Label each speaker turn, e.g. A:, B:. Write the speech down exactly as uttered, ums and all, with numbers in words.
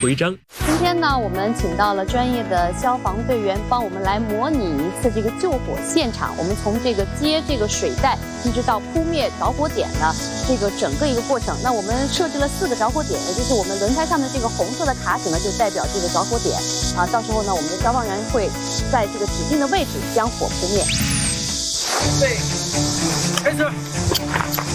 A: 徽章。
B: 今天呢，我们请到了专业的消防队员，帮我们来模拟一次这个救火现场。我们从这个接这个水带，一直到扑灭着火点呢，这个整个一个过程。那我们设置了四个着火点，也就是我们轮胎上的这个红色的卡尺呢，就代表这个着火点啊。到时候呢，我们的消防员会在这个指定的位置将火扑灭。
A: 预备，开始。